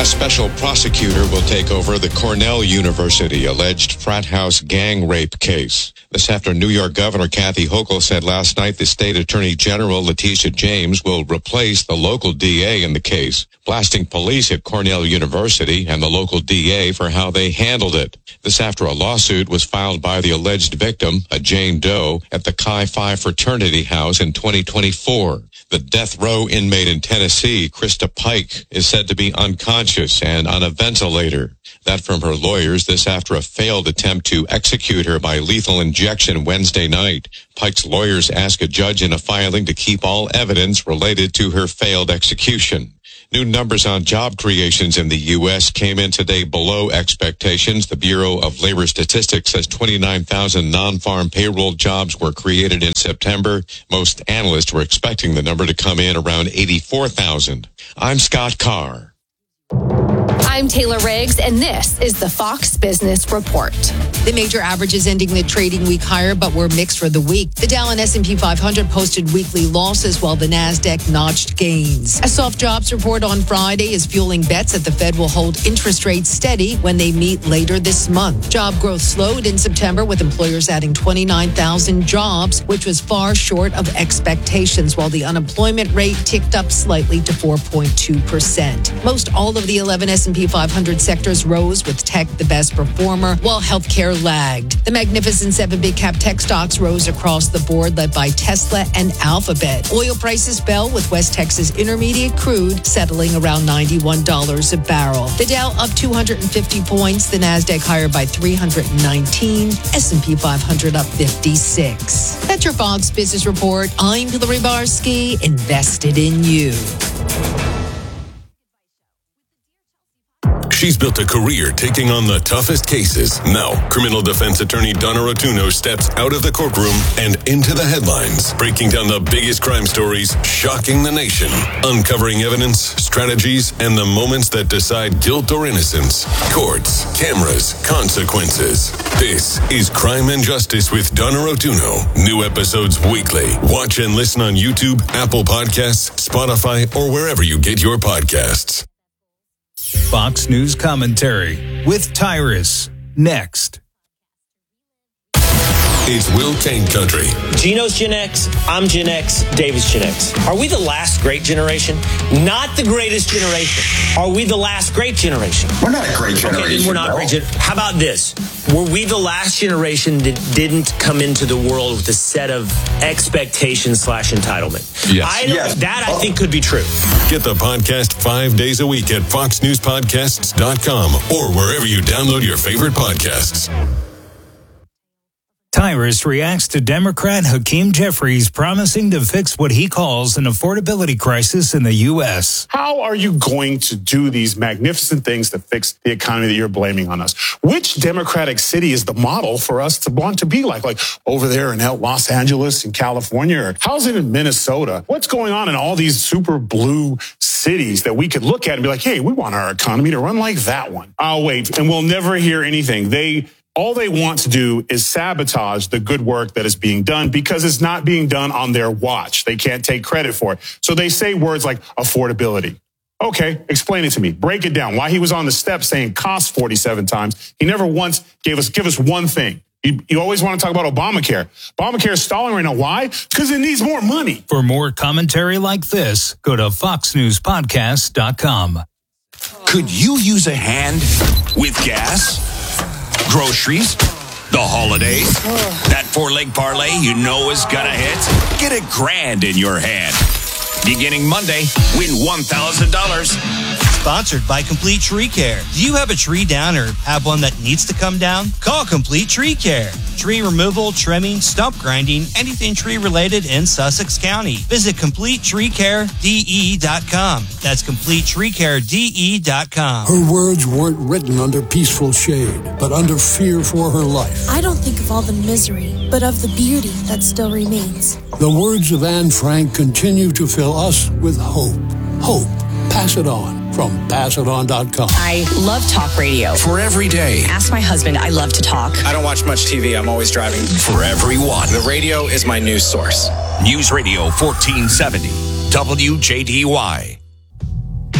A special prosecutor will take over the Cornell University alleged frat house gang rape case. This after New York Governor Kathy Hochul said last night the state attorney general Letitia James will replace the local DA in the case, blasting police at Cornell University and the local DA for how they handled it. This after a lawsuit was filed by the alleged victim, a Jane Doe, at the Chi Phi fraternity house in 2024. The death row inmate in Tennessee, Krista Pike, is said to be unconscious and on a ventilator. That from her lawyers, this after a failed attempt to execute her by lethal injection Wednesday night. Pike's lawyers ask a judge in a filing to keep all evidence related to her failed execution. New numbers on job creations in the U.S. came in today below expectations. The Bureau of Labor Statistics says 29,000 non-farm payroll jobs were created in September. Most analysts were expecting the number to come in around 84,000. I'm Scott Carr. I'm Taylor Riggs, and this is the Fox Business Report. The major averages ending the trading week higher, but were mixed for the week. The Dow and S&P 500 posted weekly losses, while the Nasdaq notched gains. A soft jobs report on Friday is fueling bets that the Fed will hold interest rates steady when they meet later this month. Job growth slowed in September, with employers adding 29,000 jobs, which was far short of expectations, while the unemployment rate ticked up slightly to 4.2%. Most all of the 11 S&P 500 sectors rose, with tech the best performer, while healthcare lagged. The Magnificent Seven big cap tech stocks rose across the board, led by Tesla and Alphabet. Oil prices fell, with West Texas Intermediate crude settling around $91 a barrel. The Dow up 250 points, the Nasdaq higher by 319, S&P 500 up 56. That's your Fox Business Report. I'm Hillary Barsky, invested in you. She's built a career taking on the toughest cases. Now, criminal defense attorney Donna Rotuno steps out of the courtroom and into the headlines, breaking down the biggest crime stories, shocking the nation, uncovering evidence, strategies, and the moments that decide guilt or innocence. Courts, cameras, consequences. This is Crime and Justice with Donna Rotuno. New episodes weekly. Watch and listen on YouTube, Apple Podcasts, Spotify, or wherever you get your podcasts. Fox News Commentary with Tyrus. Next. It's Will Kane Country. Gino's Gen X, I'm Gen X, David's Gen X. Are we the last great generation? Not the greatest generation. Are we the last great generation? We're not a great generation. Okay, then we're not great generation. How about this? Were we the last generation that didn't come into the world with a set of expectations / entitlement? Yes. I think could be true. Get the podcast 5 days a week at foxnewspodcasts.com or wherever you download your favorite podcasts. Tyrus reacts to Democrat Hakeem Jeffries promising to fix what he calls an affordability crisis in the U.S. How are you going to do these magnificent things to fix the economy that you're blaming on us? Which Democratic city is the model for us to want to be like over there in Los Angeles in California? Or how's it in Minnesota? What's going on in all these super blue cities that we could look at and be like, hey, we want our economy to run like that one? I'll wait, and we'll never hear anything. All they want to do is sabotage the good work that is being done because it's not being done on their watch. They can't take credit for it. So they say words like affordability. Okay, explain it to me. Break it down. Why he was on the steps saying cost 47 times. He never once give us one thing. You always want to talk about Obamacare. Obamacare is stalling right now. Why? Because it needs more money. For more commentary like this, go to foxnewspodcasts.com. Could you use a hand with gas? Groceries, the holidays, that 4-leg parlay you know is gonna hit. Get $1,000 in your hand. Beginning Monday, win $1,000. Sponsored by Complete Tree Care. Do you have a tree down or have one that needs to come down? Call Complete Tree Care. Tree removal, trimming, stump grinding, anything tree related in Sussex County. Visit CompleteTreeCareDE.com. That's CompleteTreeCareDE.com. Her words weren't written under peaceful shade, but under fear for her life. I don't think of all the misery, but of the beauty that still remains. The words of Anne Frank continue to fill us with hope. Hope. Pass it on. From PassItOn.com. I love talk radio. For every day. Ask my husband, I love to talk. I don't watch much TV. I'm always driving. For everyone. The radio is my news source. News Radio 1470. WJDY.